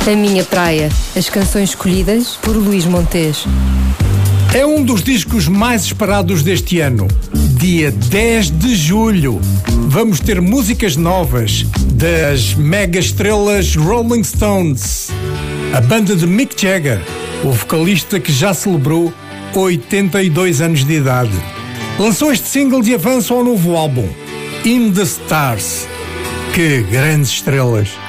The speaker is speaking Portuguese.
A Minha Praia, as canções escolhidas por Luís Montes. É um dos discos mais esperados deste ano. Dia 10 de julho. Vamos ter músicas novas das mega estrelas Rolling Stones. A banda de Mick Jagger, o vocalista que já celebrou 82 anos de idade. Lançou este single de avanço ao novo álbum, In the Stars. Que grandes estrelas!